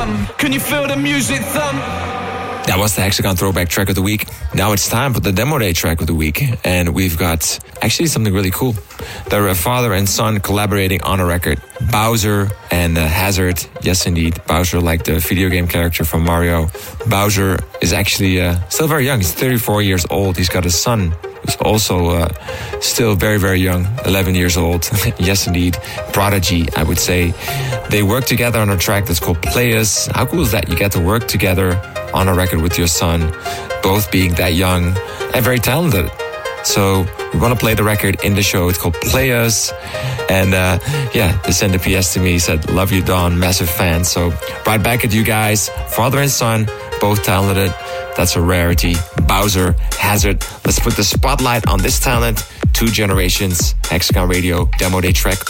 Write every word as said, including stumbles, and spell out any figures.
Can you feel the music thump? That was the Hexagon Throwback Track of the Week. Now it's time for the Demo Day Track of the Week. And we've got actually something really cool. They're a father and son collaborating on a record. Bowser and uh, Hazard. Yes, indeed. Bowser, like the video game character from Mario. Bowser is actually uh, still very young. He's thirty-four years old. He's got a son who's also uh, still very, very young. eleven years old. Yes, indeed. Prodigy, I would say. They work together on a track that's called Play Us. How cool is that? You get to work together on a record with your son, both being that young and very talented. So we want to play the record in the show. It's called Play Us. And uh, yeah, they sent a P S to me, said, love you, Don, massive fan. So right back at you guys, father and son, both talented. That's a rarity. Bowser, Hazard. Let's put the spotlight on this talent. Two generations, Hexagon Radio, Demo Day Track